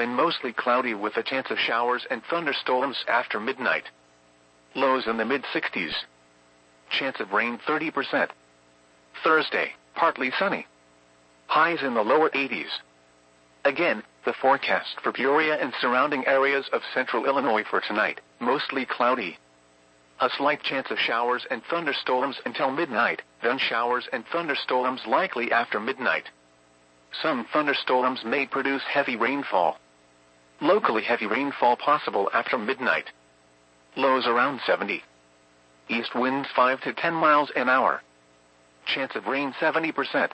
and mostly cloudy with a chance of showers and thunderstorms after midnight. Lows in the mid-60s. Chance of rain 30%. Thursday, partly sunny. Highs in the lower 80s. Again, the forecast for Peoria and surrounding areas of central Illinois for tonight, mostly cloudy. A slight chance of showers and thunderstorms until midnight, then showers and thunderstorms likely after midnight. Some thunderstorms may produce heavy rainfall. Locally heavy rainfall possible after midnight. Lows around 70. East winds 5 to 10 miles an hour. Chance of rain 70%.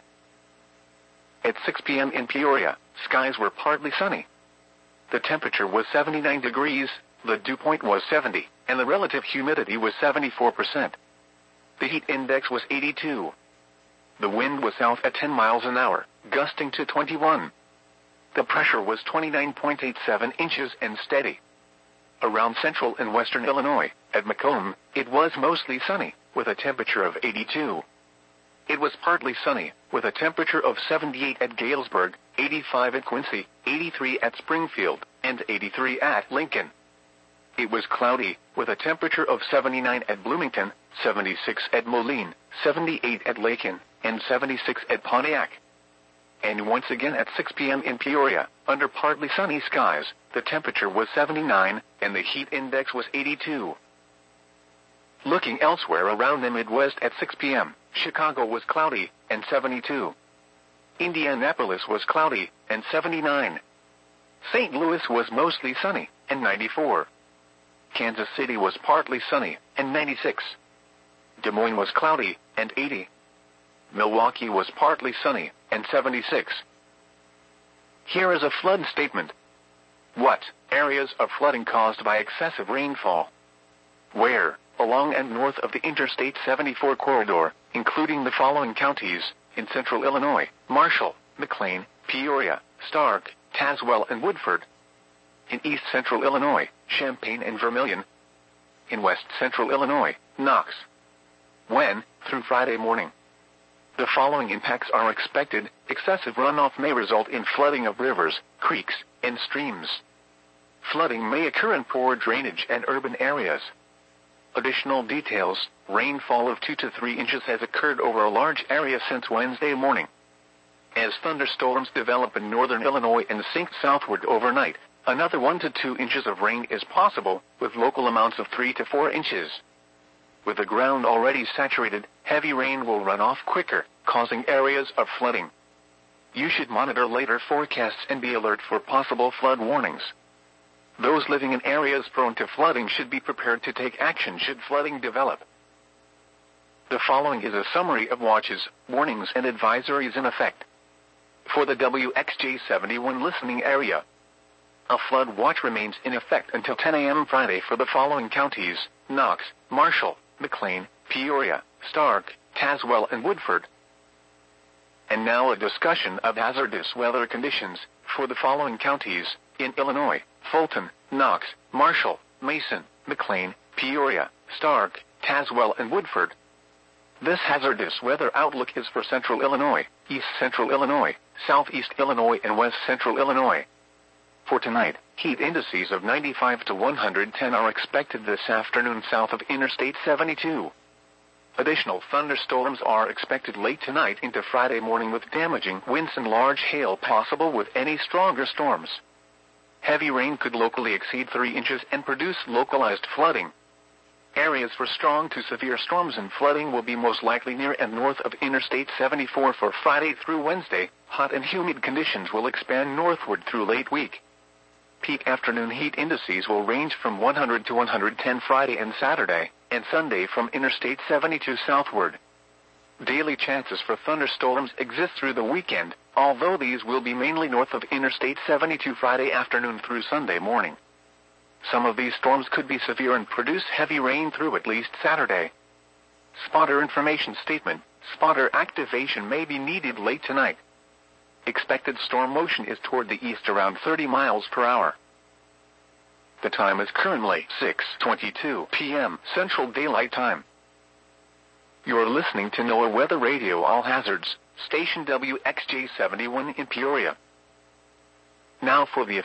At 6 p.m. in Peoria, skies were partly sunny. The temperature was 79 degrees, the dew point was 70, and the relative humidity was 74%. The heat index was 82. The wind was south at 10 miles an hour, gusting to 21. The pressure was 29.87 inches and steady. Around central and western Illinois, at Macomb, it was mostly sunny, with a temperature of 82. It was partly sunny, with a temperature of 78 at Galesburg, 85 at Quincy, 83 at Springfield, and 83 at Lincoln. It was cloudy, with a temperature of 79 at Bloomington, 76 at Moline, 78 at Lakin, and 76 at Pontiac. And once again at 6 p.m. in Peoria, under partly sunny skies, the temperature was 79, and the heat index was 82. Looking elsewhere around the Midwest at 6 p.m., Chicago was cloudy, and 72. Indianapolis was cloudy, and 79. St. Louis was mostly sunny, and 94. Kansas City was partly sunny, and 96. Des Moines was cloudy, and 80. Milwaukee was partly sunny, and 76. Here is a flood statement. What areas of flooding caused by excessive rainfall? Where? Along and north of the Interstate 74 corridor, including the following counties, in central Illinois: Marshall, McLean, Peoria, Stark, Tazewell, and Woodford. In east central Illinois, Champaign and Vermilion. In west central Illinois, Knox. When? Through Friday morning. The following impacts are expected. Excessive runoff may result in flooding of rivers, creeks, and streams. Flooding may occur in poor drainage and urban areas. Additional details: rainfall of 2 to 3 inches has occurred over a large area since Wednesday morning. As thunderstorms develop in northern Illinois and sink southward overnight, another 1 to 2 inches of rain is possible, with local amounts of 3 to 4 inches. With the ground already saturated, heavy rain will run off quicker, causing areas of flooding. You should monitor later forecasts and be alert for possible flood warnings. Those living in areas prone to flooding should be prepared to take action should flooding develop. The following is a summary of watches, warnings, and advisories in effect. For the WXJ71 listening area, a flood watch remains in effect until 10 a.m. Friday for the following counties: Knox, Marshall, McLean, Peoria, Stark, Tazewell, and Woodford. And now a discussion of hazardous weather conditions for the following counties in Illinois: Fulton, Knox, Marshall, Mason, McLean, Peoria, Stark, Tazewell, and Woodford. This hazardous weather outlook is for central Illinois, east central Illinois, southeast Illinois, and west central Illinois. For tonight, heat indices of 95 to 110 are expected this afternoon south of Interstate 72. Additional thunderstorms are expected late tonight into Friday morning with damaging winds and large hail possible with any stronger storms. Heavy rain could locally exceed 3 inches and produce localized flooding. Areas for strong to severe storms and flooding will be most likely near and north of Interstate 74 for Friday through Wednesday. Hot and humid conditions will expand northward through late week. Peak afternoon heat indices will range from 100 to 110 Friday and Saturday, and Sunday from Interstate 72 southward. Daily chances for thunderstorms exist through the weekend, although these will be mainly north of Interstate 72 Friday afternoon through Sunday morning. Some of these storms could be severe and produce heavy rain through at least Saturday. Spotter information statement: spotter activation may be needed late tonight. Expected storm motion is toward the east around 30 miles per hour. The time is currently 6:22 p.m. Central Daylight Time. You're listening to NOAA Weather Radio All Hazards, station WXJ71 in Peoria. Now for the